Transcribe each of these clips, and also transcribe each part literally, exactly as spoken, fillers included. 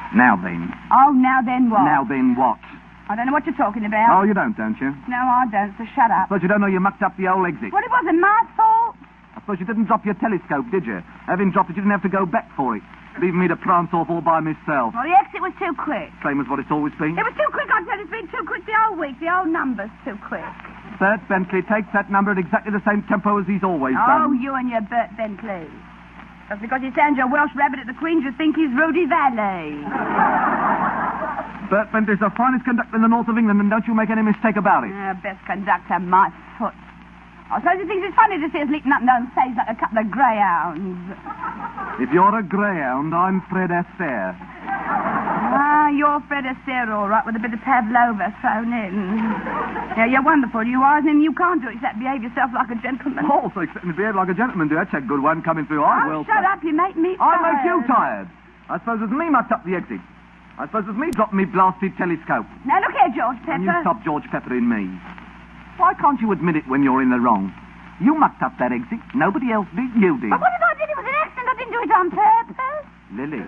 Now then. Oh, now then what? Now then what? I don't know what you're talking about. Oh, you don't, don't you? No, I don't, so shut up. Suppose you don't know you mucked up the old exit. Well, it wasn't my fault. I suppose you didn't drop your telescope, did you? Having dropped it, you didn't have to go back for it. Leaving me to prance off all by myself. Well, the exit was too quick. Same as what it's always been. It was too quick, I tell you. It's been too quick the whole week. The old number's too quick. Bert Bentley takes that number at exactly the same tempo as he's always Oh, done. you and your Bert Bentley. Just because he sounds your Welsh rabbit at the Queen's, you think he's Rudy Valley. Bert Bentley's the finest conductor in the north of England, and don't you make any mistake about it. Uh, best conductor, my foot. I suppose he thinks it's funny to see us leaping up and down stage like a couple of greyhounds. If you're a greyhound, I'm Fred Astaire. Ah, you're Fred Astaire, all right, with a bit of Pavlova thrown in. Yeah, you're wonderful, you are, and you can't do except behave yourself like a gentleman. Oh, so except to behave like a gentleman, do. That's a good one coming through our Oh, world. shut up, you make me I tired. make you tired. I suppose it's me mucked up the exit. I suppose it's me dropping me blasted telescope. Now, look here, George Pepper. And you stop George Peppering me. Why can't you admit it when you're in the wrong? You mucked up that exit. Nobody else did. You did. But what if I did? It was an accident. I didn't do it on purpose. Lily.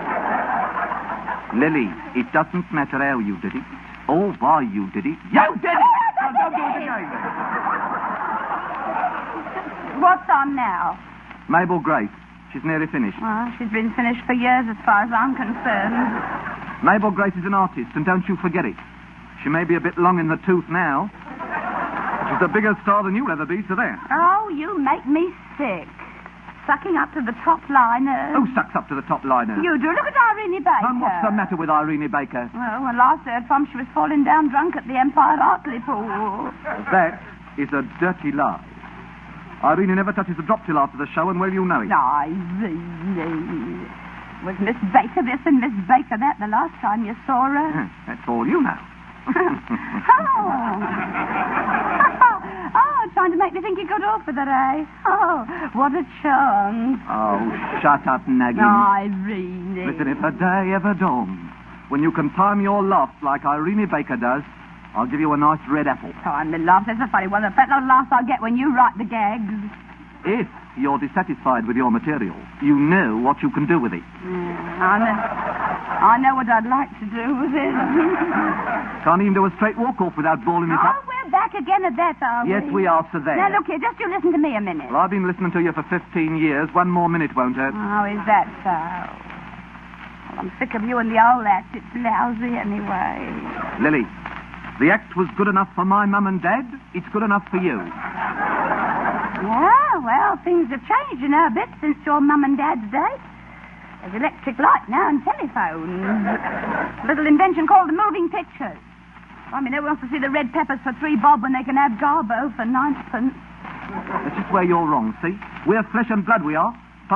Lily, it doesn't matter how you did it or why you did it. You did it! Now, don't do it again. What's on now? Mabel Grace. She's nearly finished. Well, she's been finished for years as far as I'm concerned. Mabel Grace is an artist, and don't you forget it. She may be a bit long in the tooth now. She's a bigger star than you'll ever be, so there. Oh, you make me sick. Sucking up to the top liners. Who sucks up to the top liner? You do. Look at Irene Baker. And what's the matter with Irene Baker? Well, when last heard from, she was falling down drunk at the Empire Hartley pool. That is a dirty lie. Irene never touches a drop till after the show, and well, you know it. Irene. Was Miss Baker this and Miss Baker that the last time you saw her? Yeah, that's all you know. oh. oh, trying to make me think you got off with her, eh? Oh, what a chance. Oh, shut up, nagging. Irene. Listen, if a day ever dawns when you can time your laugh like Irene Baker does, I'll give you a nice red apple. Time to laugh. That's a funny one. The fat little laughs I get when you write the gags. If you're dissatisfied with your material, you know what you can do with it. Yeah, I know. I know what I'd like to do with it. Can't even do a straight walk-off without balling it Oh, up. we're back again at that, are we? Yes, we are, so there. Now, look here. Just you listen to me a minute. Well, I've been listening to you for fifteen years. One more minute won't hurt. Oh, is that so? Well, I'm sick of you and the old act. It's lousy anyway. Lily, the act was good enough for my mum and dad. It's good enough for you. Yeah, well, things have changed, you know, a bit since your mum and dad's day. There's electric light now and telephones. A little invention called the moving pictures. I mean, no one wants to see the red peppers for three bob when they can have Garbo for ninepence. That's just where you're wrong, see? We're flesh and blood, we are.